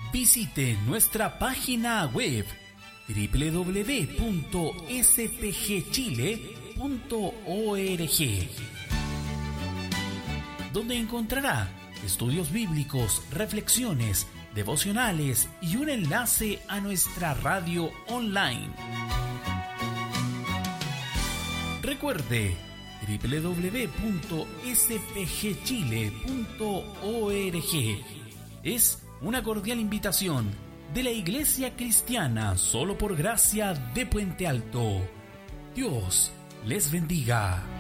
Visite nuestra página web www.spgchile.org, donde encontrará estudios bíblicos, reflexiones, devocionales y un enlace a nuestra radio online. Recuerde www.spgchile.org. Es una cordial invitación de la Iglesia Cristiana Solo por Gracia de Puente Alto. Dios les bendiga.